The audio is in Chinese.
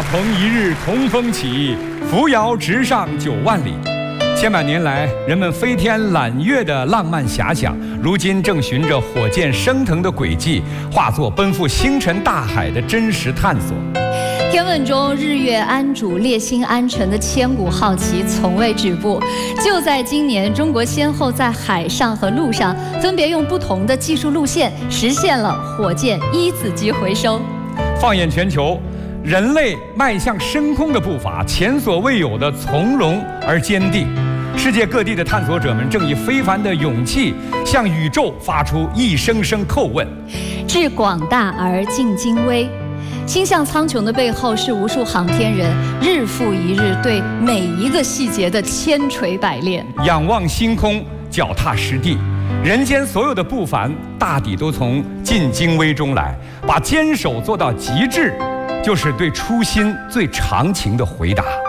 鹏一日同风起，扶摇直上9万里。千百年来，人们飞天揽月的浪漫遐想，如今正循着火箭升腾的轨迹，化作奔赴星辰大海的真实探索。 天问中日月安主、列星安辰的千古好奇从未止步。就在今年，中国先后在海上和陆上分别用不同的技术路线，实现了火箭一子机回收。 放眼全球，人类迈向深空的步伐前所未有的从容而坚定。世界各地的探索者们正以非凡的勇气向宇宙发出一声声叩问： 致广大而尽精微。星象苍穹的背后，是无数航天人日复一日对每一个细节的千锤百炼。 仰望星空，脚踏实地，人间所有的不凡，大抵都从尽精微中来。把坚守做到极致，就是对初心最长情的回答。